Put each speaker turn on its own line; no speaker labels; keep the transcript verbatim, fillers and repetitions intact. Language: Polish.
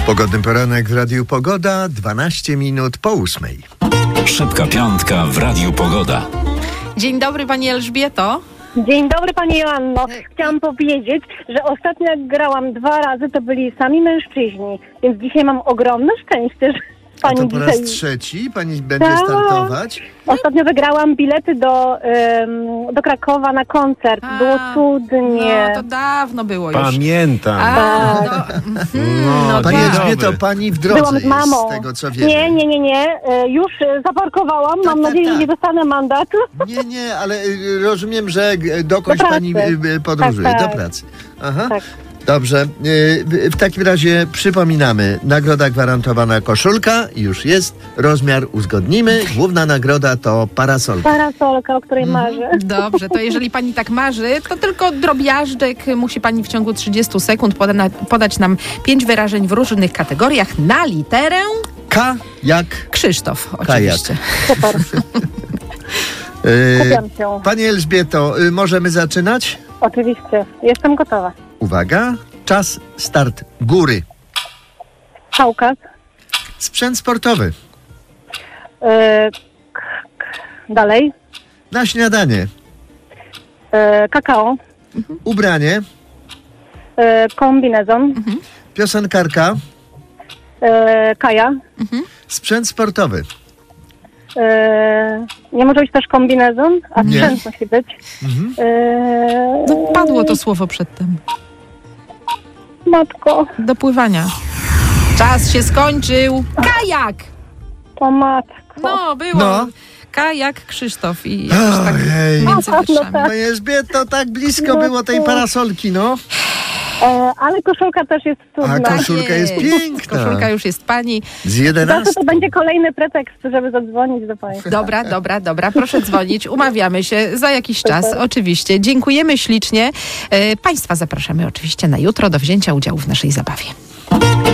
Pogodny poranek w Radiu Pogoda, dwanaście minut po ósmej.
Szybka piątka w Radiu Pogoda.
Dzień dobry, pani Elżbieto.
Dzień dobry, pani Joanno. Chciałam powiedzieć, że ostatnio jak grałam dwa razy, to byli sami mężczyźni, więc dzisiaj mam ogromne szczęście, że
A
pani
to po raz
dzisiaj...
trzeci pani będzie
Tak.
startować?
Ostatnio wygrałam bilety do, ym, do Krakowa na koncert.
A,
Było cudnie.
No, to dawno było już.
Pamiętam.
A, no, mhm,
No,
no
Pani
tak.
dzień
Elżbieto,
dobry.
pani w drodze
Byłam z mamą.
jest, z tego co wiemy.
Nie, nie, nie, nie. Y, Już y, zaparkowałam.
Tak,
Mam
tak,
nadzieję,
tak.
że nie dostanę mandatu.
Nie, nie, ale y, rozumiem, że g- dokądś
Do pracy.
pani y, y, podróżuje,
Tak, tak.
do pracy. Aha.
Tak.
Dobrze, y, w- w takim razie przypominamy, nagroda gwarantowana koszulka już jest, rozmiar uzgodnimy, główna nagroda to parasolka.
Parasolka, o której marzę.
Dobrze, to jeżeli pani tak marzy, to tylko drobiażdżek. Musi pani w ciągu trzydziestu sekund poda- podać nam pięć wyrażeń w różnych kategoriach na literę
K jak
Krzysztof,
Kajak.
oczywiście.
Super.
y,
Kupiam się.
Pani Elżbieto, y, możemy zaczynać?
Oczywiście. Jestem gotowa.
Uwaga, czas, start, góry.
Kaukaz.
Sprzęt sportowy.
Y, k- k- dalej.
Na śniadanie.
Y, kakao.
Ubranie.
Y, kombinezon.
Piosenkarka.
Y, kaja.
Sprzęt sportowy.
Y, nie może być też kombinezon, a
Nie.
sprzęt musi być. Y,
No, padło to słowo przedtem.
Matko,
Do pływania. Czas się skończył. Kajak!
to matko.
No, było.
No.
Kajak, Krzysztof i jakoś tak
Ojej.
między
No
wierszami.
tak.
Pani Elżbieto, tak blisko
No
było tej
to-
parasolki, no.
E, ale koszulka też jest
A
cudna.
koszulka jest piękna.
Koszulka już jest pani.
Z
Zawsze
jedenastu.
to będzie kolejny pretekst, żeby zadzwonić do państwa.
Dobra, dobra, dobra. Proszę dzwonić. Umawiamy się za jakiś czas. Oczywiście. Dziękujemy ślicznie. E, Państwa zapraszamy oczywiście na jutro do wzięcia udziału w naszej zabawie.